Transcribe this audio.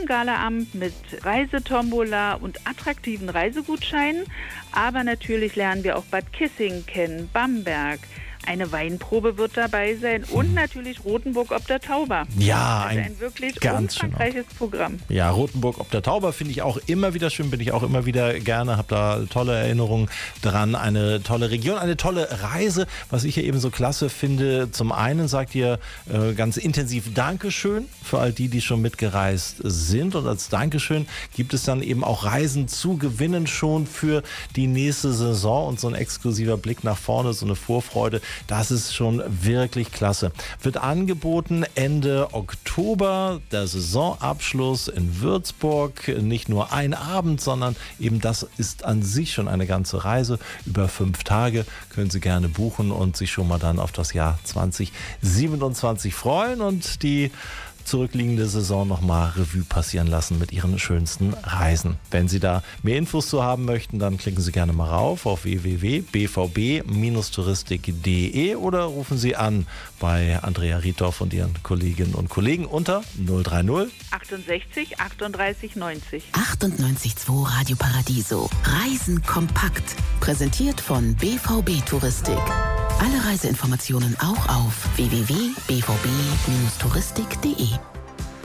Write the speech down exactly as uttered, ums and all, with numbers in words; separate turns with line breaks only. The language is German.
großen Galaabend mit Reisetombola und attraktiven Reisegutscheinen. Aber natürlich lernen wir auch Bad Kissingen kennen, Bamberg. Eine Weinprobe wird dabei sein und natürlich Rothenburg ob der Tauber.
Ja,
also
ein,
ein wirklich
ganz
umfangreiches Programm.
Ja, Rothenburg ob der Tauber finde ich auch immer wieder schön, bin ich auch immer wieder gerne, habe da tolle Erinnerungen dran, eine tolle Region, eine tolle Reise. Was ich hier eben so klasse finde, zum einen sagt ihr äh, ganz intensiv Dankeschön für all die, die schon mitgereist sind, und als Dankeschön gibt es dann eben auch Reisen zu gewinnen schon für die nächste Saison und so ein exklusiver Blick nach vorne, so eine Vorfreude. Das ist schon wirklich klasse. Wird angeboten Ende Oktober, der Saisonabschluss in Würzburg. Nicht nur ein Abend, sondern eben das ist an sich schon eine ganze Reise. Über fünf Tage können Sie gerne buchen und sich schon mal dann auf das Jahr zwanzig siebenundzwanzig freuen und die zurückliegende Saison nochmal Revue passieren lassen mit Ihren schönsten Reisen. Wenn Sie da mehr Infos zu haben möchten, dann klicken Sie gerne mal rauf auf w w w punkt b v b Bindestrich touristik punkt d e oder rufen Sie an bei Andrea Riedorf und Ihren Kolleginnen und Kollegen unter null drei null
achtundsechzig achtunddreißig neunzig.
achtundneunzig Komma zwei Radio Paradiso. Reisen kompakt. Präsentiert von B V B Touristik. Alle Reiseinformationen auch auf w w w punkt b v b Bindestrich touristik punkt d e.